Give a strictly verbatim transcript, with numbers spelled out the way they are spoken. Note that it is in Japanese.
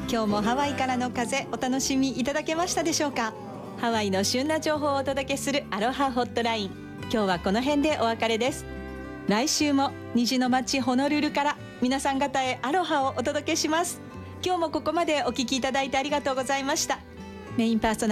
今日もハワイからの風お楽しみいただけましたでしょうか。ハワイの旬な情報をお届けするアロハホットライン、今日はこの辺でお別れです。来週も虹の街ホノルルから皆さん方へアロハをお届けします。今日もここまでお聞きいただいてありがとうございました。メインパーソナ